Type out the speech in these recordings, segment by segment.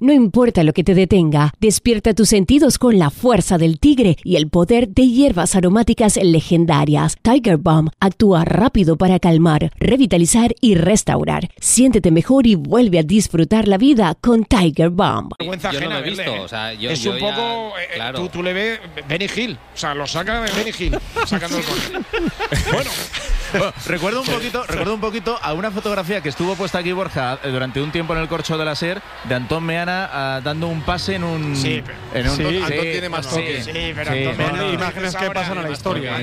No importa lo que te detenga, despierta tus sentidos con la fuerza del tigre y el poder de hierbas aromáticas legendarias. Tiger Balm actúa rápido para calmar, revitalizar y restaurar. Siéntete mejor y vuelve a disfrutar la vida con Tiger Balm. Yo no lo he visto, o sea, es un poco, claro. tú le ves Benny Hill, o sea, lo saca de Benny Hill, sacando el córner. Bueno, recuerdo un poquito a una fotografía que estuvo puesta aquí Borja durante un tiempo en el corcho de la SER de Antón Meana dando un pase en un. Sí, Antón tiene más toque. Sí, pero Antón Meana, imágenes que pasan a la historia.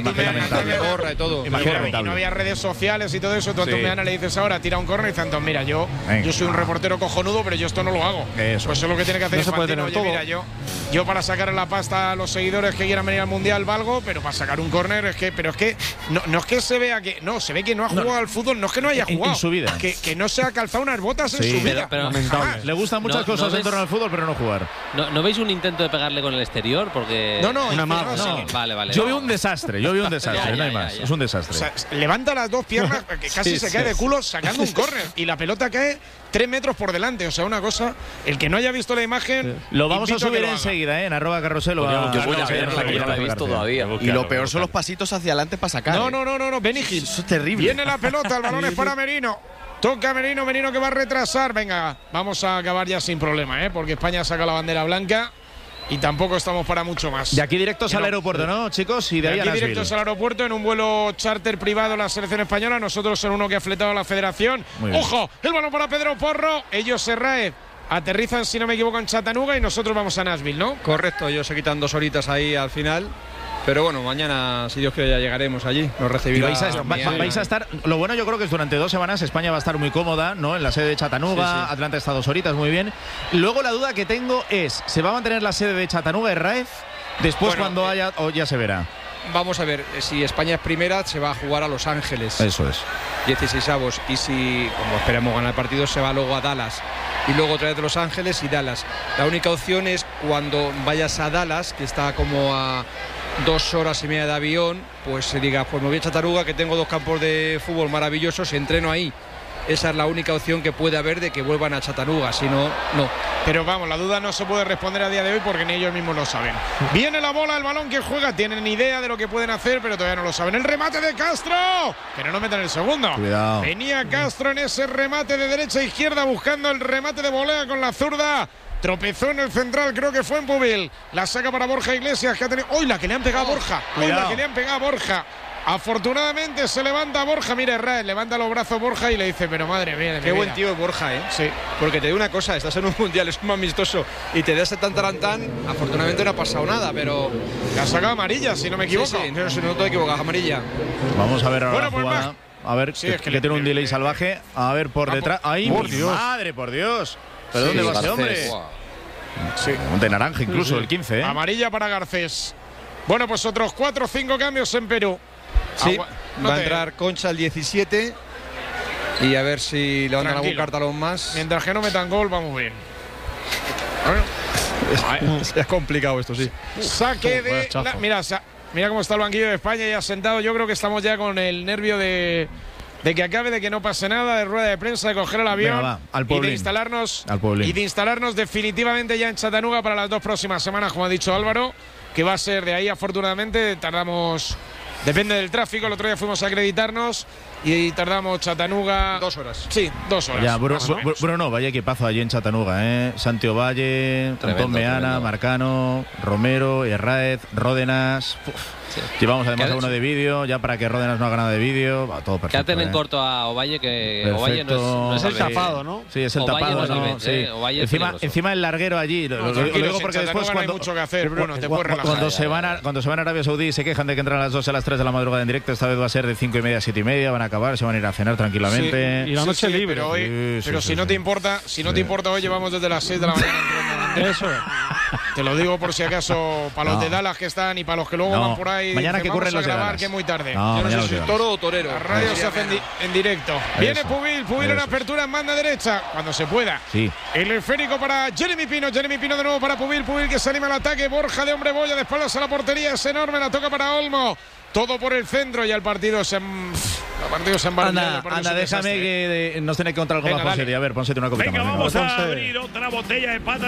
Gorra y todo. Y no había redes sociales y todo eso. Tú a Antón Meana le dices ahora, tira un córner y dice Antón, mira, yo soy un reportero cojonudo, pero yo esto no lo hago. Eso. Pues eso es lo que tiene que hacer. No se puede tener Oye, todo. mira, yo para sacar la pasta a los seguidores que quieran venir al Mundial valgo, pero para sacar un córner es que no es que se vea que no, se ve que no ha jugado al fútbol, no es que no haya jugado en su vida. Que no se ha calzado unas botas en su vida. Pero le gustan muchas cosas en torno al fútbol, pero no jugar. ¿No veis un intento de pegarle con el exterior? Porque Vale. Yo vi un desastre, no hay más. Es un desastre. O sea, levanta las dos piernas, que casi se cae de culo sacando un córner y la pelota cae 3 metros por delante. O sea, una cosa, el que no haya visto la imagen. Lo vamos a subir enseguida, en @carrusel. Yo voy a ver, que no la he visto todavía. Y lo peor son los pasitos hacia adelante para sacar. No, Benny Hill. Eso es terrible. Viene la pelota, el balón es para Merino. Toca Merino que va a retrasar. Venga, vamos a acabar ya sin problema, porque España saca la bandera blanca y tampoco estamos para mucho más. De aquí directos al aeropuerto, ¿no, chicos? Y de ahí aquí directos al aeropuerto en un vuelo charter privado la selección española. Nosotros en uno que ha fletado la federación. ¡Ojo! El balón para Pedro Porro. Ellos Serraez aterrizan, si no me equivoco, en Chattanooga y nosotros vamos a Nashville, ¿no? Correcto, ellos se quitan 2 horitas ahí al final. Pero bueno, mañana, si Dios quiere, ya llegaremos allí. Nos recibirá. Vais a estar. Lo bueno, yo creo que es durante 2 semanas. España va a estar muy cómoda, ¿no? En la sede de Chattanooga. Sí. Atlanta está 2 horitas, muy bien. Luego la duda que tengo es: ¿se va a mantener la sede de Chattanooga, Herráez? Después, cuando haya, o ya se verá. Vamos a ver, si España es primera, se va a jugar a Los Ángeles. Eso es. 16avos. Y si, como esperamos ganar el partido, se va luego a Dallas. Y luego otra vez de Los Ángeles y Dallas. La única opción es cuando vayas a Dallas, que está como a 2 horas y media de avión, pues se diga, pues me voy a Chattanooga, que tengo 2 campos de fútbol maravillosos y entreno ahí. Esa es la única opción que puede haber de que vuelvan a Chattanooga, si no, no. Pero vamos, la duda no se puede responder a día de hoy porque ni ellos mismos lo saben. Viene la bola, el balón que juega, tienen idea de lo que pueden hacer, pero todavía no lo saben. El remate de Castro, que no metan el segundo. Cuidado. Venía Castro en ese remate de derecha a izquierda buscando el remate de volea con la zurda. Tropezó en el central, creo que fue en Pubil. La saca para Borja Iglesias, que ha tenido. ¡Uy, la que le han pegado a Borja! ¡Uy, la que le han pegado a Borja! Afortunadamente se levanta Borja, mira Herrera, levanta los brazos Borja y le dice, pero madre mía. Qué buen tío es Borja, ¿eh? Sí. Porque te digo una cosa, estás en un mundial, es un amistoso y te das tan tarantán, afortunadamente no ha pasado nada, pero. La saca amarilla, si no me equivoco. Sí, no te equivocas, amarilla. Vamos a ver ahora la pues jugada. A ver, sí, que tiene un delay salvaje. A ver, por detrás. ¡Ay, por Dios! ¡Madre, por Dios! ¿Pero dónde va ese hombre? Sí. De naranja incluso, el 15, ¿eh? Amarilla para Garcés. Bueno, pues otros 4 o 5 cambios en Perú. Sí, va a entrar Concha el 17 y a ver si le van a dar algún cartalón más. Mientras que no metan gol, vamos bien. Es complicado esto, sí. Saque de... Mira cómo está el banquillo de España ya sentado. Yo creo que estamos ya con el nervio de que acabe, de que no pase nada, de rueda de prensa, de coger el avión. Venga, va, y de instalarnos definitivamente ya en Chattanooga para las 2 próximas semanas, como ha dicho Álvaro, que va a ser de ahí. Afortunadamente tardamos, depende del tráfico, el otro día fuimos a acreditarnos y tardamos Chattanooga 2 horas. Sí, 2 horas. Ya, Bruno, vaya equipazo allí en Chattanooga, ¿eh? Santi Ovalle, Antón Meana, Marcano, Romero, Herráez, Ródenas. Sí. Llevamos además a uno de vídeo, ya para que Ródenas no haga nada de vídeo. Va todo perfecto. Quédate en corto a Ovalle, que perfecto. Ovalle no es el tapado, ¿no? Sí, es el tapado. Encima el larguero allí. Lo digo porque después no hay mucho que hacer, Bruno, te puedes relajar. Cuando se van a Arabia Saudí se quejan de que entran a las 2 y a las 3 de la madrugada en directo. Esta vez va a ser de 5:30 a 7:30. Van a acabar, se van a ir a cenar tranquilamente. Sí, y la noche libre. Pero si no te importa, hoy llevamos desde las 6 de la mañana. Eso es. Te lo digo por si acaso, para los de Dallas que están y para los que luego van por ahí. Mañana que corren los de Dallas. Que es muy tarde. Yo no sé si toro o torero. La radio se hace en directo. Viene Pubil en apertura en banda derecha, cuando se pueda. Sí. El esférico para Jeremy Pino de nuevo para Pubil que se anima al ataque. Borja de hombre boya de espaldas a la portería, es enorme, la toca para Olmo. Todo por el centro y el partido se embarca. Anda, déjame que nos tiene que contar algo más, Ponce. A ver, Ponce una copita más. Venga, vamos a abrir otra botella de pata.